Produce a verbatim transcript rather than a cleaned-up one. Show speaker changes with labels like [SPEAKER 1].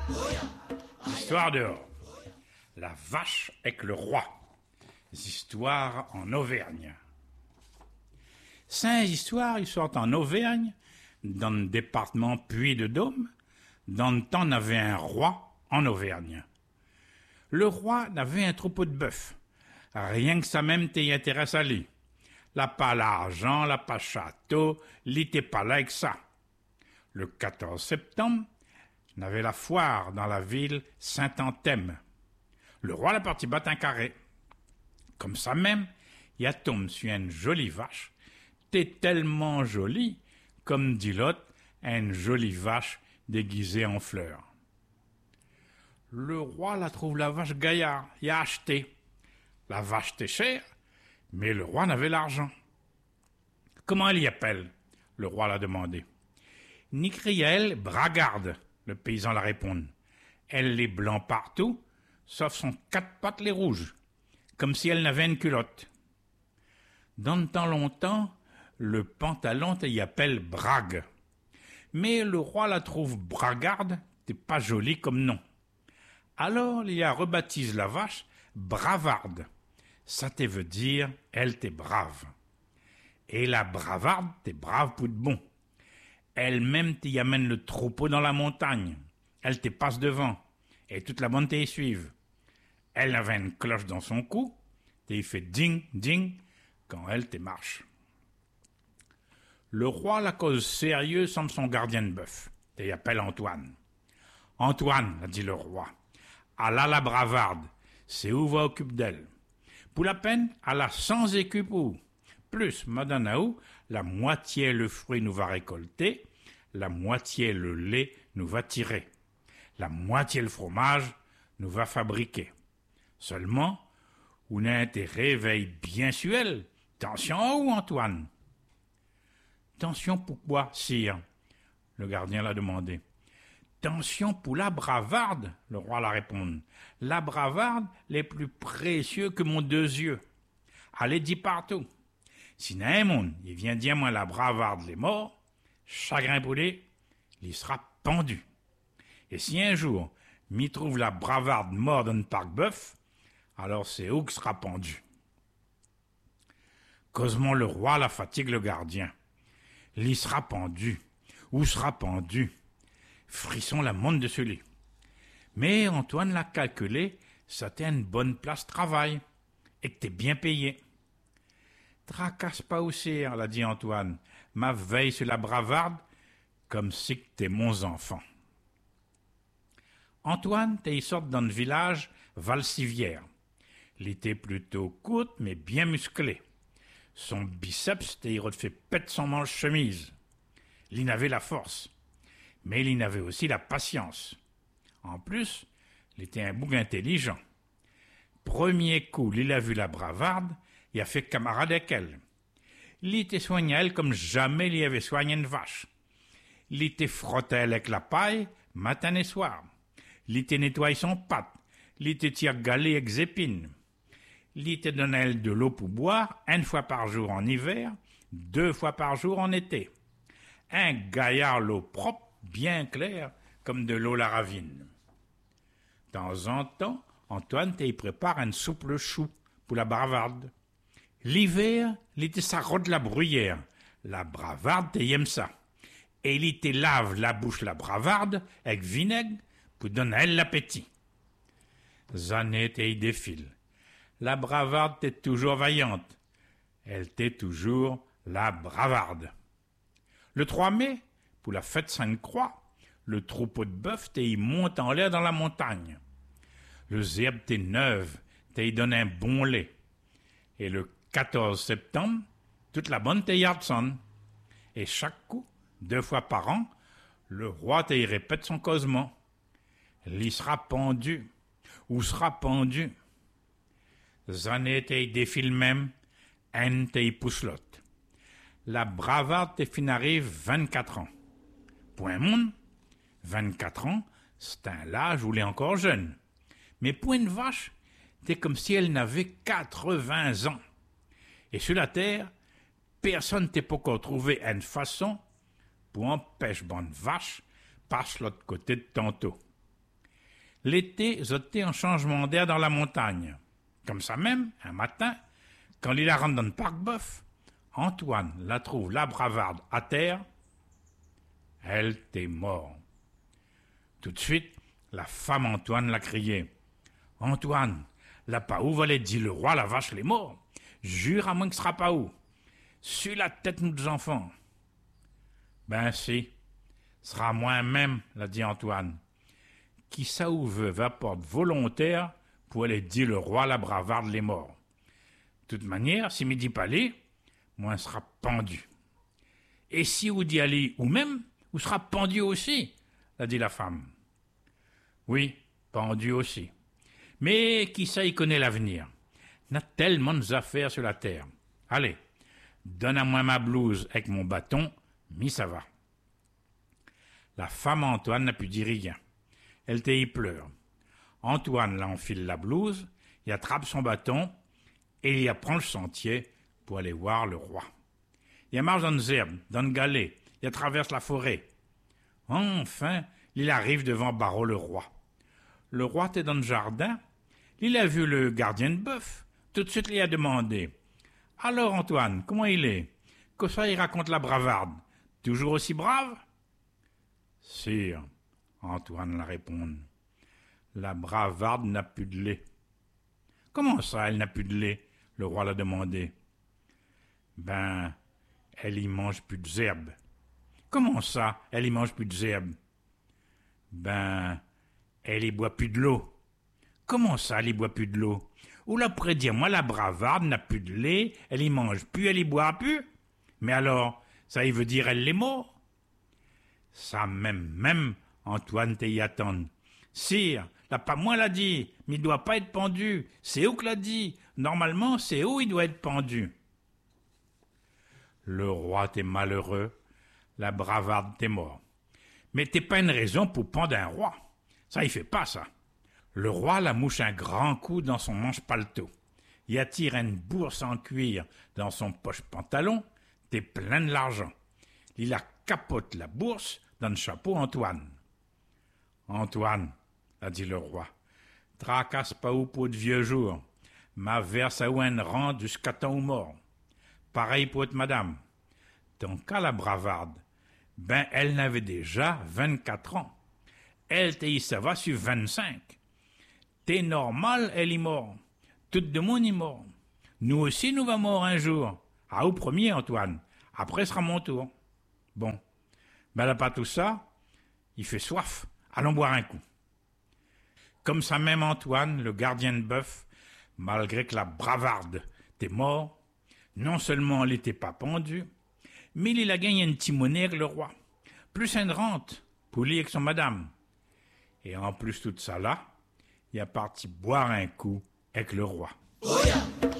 [SPEAKER 1] Histoire dehors. La vache avec le roi. Histoires en Auvergne. Cinq histoires, ils sortent en Auvergne, dans le département Puy-de-Dôme. Dans le temps, on avait un roi en Auvergne. Le roi avait un troupeau de bœufs. Rien que ça même t'y intéresse à lui. L'a pas l'argent, l'a pas château, l'y t'es pas là avec ça. Le quatorze septembre, on avait la foire dans la ville Saint-Anthème. Le roi l'a parti battre un carré. Comme ça même, il a tombé sur une jolie vache. T'es tellement jolie, comme dit l'autre, une jolie vache déguisée en fleurs. Le roi la trouve la vache gaillard, il a acheté. La vache était chère, mais le roi n'avait l'argent. Comment elle y appelle? Le roi l'a demandé. Ni cria-elle Bragarde, le paysan la répond. Elle est blanc partout, sauf son quatre pattes les rouges, comme si elle n'avait une culotte. Dans le temps longtemps, le pantalon y appelle Brague. Mais le roi la trouve Bragarde, t'es pas joli comme nom. Alors il a rebaptisé la vache Bravarde. Ça te veut dire, elle t'est brave. Et la Bravarde, t'es brave pour de bon. Elle-même t'y amène le troupeau dans la montagne. Elle te passe devant. Et toute la bande t'y suive. Elle avait une cloche dans son cou. T'y fait ding, ding, quand elle te marche. Le roi la cause sérieux semble son gardien de bœuf. T'y appelle Antoine. Antoine, a dit le roi. À la la Bravarde, c'est où va occupe d'elle. Pour la peine, à la cent écus pour. Plus, madame Aou, la moitié le fruit nous va récolter, la moitié le lait nous va tirer, la moitié le fromage nous va fabriquer. Seulement, on a intérêt veille bien sur elle. Tension ou Antoine? Tension pourquoi, sire? Le gardien l'a demandé. Tension pour la Bravarde, le roi l'a répondu. La Bravarde, les plus précieux que mon deux yeux. Allez, dit partout. Si n'a un monde, il vient dire moi la Bravarde les morts, chagrin poulet, il sera pendu. Et si un jour, m'y trouve la Bravarde mort dans le parc bœuf, alors c'est où que sera pendu. Causement le roi la fatigue le gardien. L'y sera pendu. Où sera pendu? Frisson la monte de ce lit. Mais Antoine l'a calculé, ça t'est une bonne place de travail, et que t'es bien payé. Tracasse pas au sire, l'a dit Antoine, ma veille sur la Bravarde, comme si que t'es mon enfant. Antoine, t'es sorti dans le village Valsivière. Il était plutôt courte, mais bien musclé. Son biceps t'es refait pète son manche chemise. Il n'avait la force. Mais il avait aussi la patience. En plus, il était un bouc intelligent. Premier coup, il a vu la Bravarde, il a fait camarade avec elle. Il était soigné elle comme jamais il avait soigné une vache. Il était frotté avec la paille, matin et soir. Il était nettoyé son pâte. Il était tiré galé avec des épines. Il était donné elle de l'eau pour boire, une fois par jour en hiver, deux fois par jour en été. Un gaillard l'eau propre, bien clair, comme de l'eau la ravine. De temps en temps, Antoine t'y prépare une soupe le chou pour la Bravarde. L'hiver, il était sa de la bruyère. La Bravarde t'y aime ça. Et il te lave la bouche la Bravarde avec vinaigre pour donner elle l'appétit. Les années t'y défilent. La Bravarde t'est toujours vaillante. Elle t'est toujours la Bravarde. Le trois mai, pour la fête Sainte-Croix, le troupeau de bœufs t'y monte en l'air dans la montagne. Le zèbre t'est neuve, t'y donne un bon lait. Et le quatorze septembre, toute la bonne t'y sonne. Et chaque coup, deux fois par an, le roi t'y répète son causement. L'y sera pendu, ou sera pendu. Les années t'y défilent même, un t'y pousse l'autre. La Bravarde t'y fin arrive vingt-quatre ans. Point monde, vingt-quatre ans, c'est un âge où il est encore jeune. Mais pour une vache, t'es comme si elle n'avait quatre-vingts ans. Et sur la terre, personne t'est pas encore trouvé une façon pour empêcher bonne vache passe l'autre côté de tantôt. l'été zoté un changement d'air dans la montagne. Comme ça même, un matin, quand il la rentre dans le parc Boeuf, Antoine la trouve la bravarde à terre. Elle t'est mort. Tout de suite, la femme Antoine l'a crié. Antoine, la Paou valait dit le roi, la vache, les morts. Jure à moins que ce sera Paou. Suis la tête nous enfants. Ben si, sera moi-même, l'a dit Antoine. Qui ça ou veut apporte volontaire pour aller dire le roi, la bravarde, les morts. De toute manière, si m'y dit pas aller, moi sera pendu. Et si ou dit aller ou même, ou sera pendu aussi, l'a dit la femme. Oui, pendu aussi. Mais qui ça y connaît l'avenir? N'a tellement d'affaires sur la terre. Allez, donne à moi ma blouse avec mon bâton, mi ça va. La femme Antoine n'a pu dire rien. Elle t'y pleure. Antoine l'enfile la blouse, il attrape son bâton et il apprend le sentier pour aller voir le roi. Il marche dans les herbes, dans le galet, il traverse la forêt. Enfin, il arrive devant Barreau le roi. Le roi était dans le jardin, il a vu le gardien de bœuf. Tout de suite, il a demandé « Alors, Antoine, comment il est? Que ça, il raconte la bravarde. Toujours aussi brave ?» « Sire, Antoine l'a répondu, la bravarde n'a plus de lait. »« Comment ça, elle n'a plus de lait ?» le roi l'a demandé. « Ben, elle y mange plus de zerbe. »« Comment ça, elle y mange plus de zerbe ?»« Ben, elle y boit plus de l'eau. »« Comment ça, elle y boit plus de l'eau ?»« Ou là, pourrait dire, moi, la bravarde n'a plus de lait, elle y mange plus, elle y boit plus. Mais alors, ça y veut dire, elle l'est mort. » Ça même, même, Antoine t'y attend. Sire, là pas moi l'a dit, mais il doit pas être pendu. C'est où que l'a dit? Normalement, c'est où il doit être pendu. Le roi t'est malheureux, la bravarde t'est mort. Mais t'es pas une raison pour pendre un roi. Ça, il fait pas ça. Le roi la mouche un grand coup dans son manche paletot. Il attire une bourse en cuir dans son poche pantalon, t'es plein de l'argent. Il a capote la bourse dans le chapeau Antoine. Antoine, a dit le roi, tracasse pas ou pour de vieux jours, ma verse à ou un rang jusqu'à temps ou mort. Pareil pour être madame. Ton cas la bravarde, ben elle n'avait déjà vingt-quatre ans. Elle t'y ça va sur vingt-cinq. T'es normal, elle y mort. Tout de monde y mort. Nous aussi nous va mort un jour. Ah, au premier, Antoine. Après sera mon tour. Bon. Ben là, pas tout ça. Il fait soif. Allons boire un coup. Comme ça même Antoine, le gardien de bœuf, malgré que la bravarde était mort, non seulement elle n'était pas pendue, mais il a gagné un petit monnaie avec le roi. Plus une rente pour lui avec son madame. Et en plus tout ça là, il est parti boire un coup avec le roi. Oh yeah.